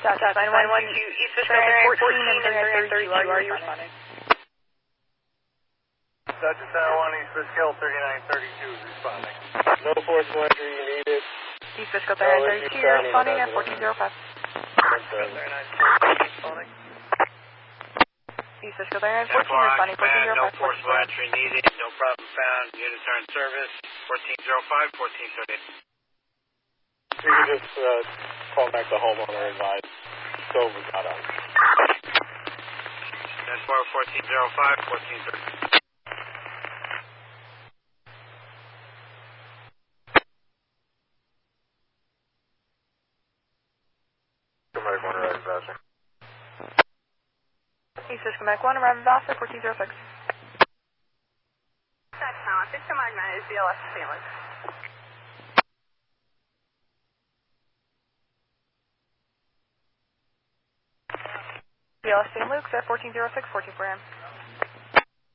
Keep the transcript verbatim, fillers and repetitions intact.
nine one two, East Fishkill fourteen and three thirty-two, are you responding? Dutch nine one, East Fishkill thirty-nine thirty-two is responding. No force entry, you need it. East Fishkill thirty-nine thirty-two, you're responding at fourteen oh five. thirty-nine thirty-two, responding. East Fishkill thirty-nine fourteen, responding fourteen oh five. No forcible entry needed, no problem found. Units are in service, fourteen oh five, fourteen thirty. You can just uh, call back the homeowner and advise stove was not on. That's for fourteen oh five, fourteen thirty. Comac one, arrive faster. East Fishkill Comac one, arrive faster, fourteen oh six. That's now, Fishkill Magna is B L S Saint Luke. B L S Saint Luke's at fourteen oh six, fourteen four M.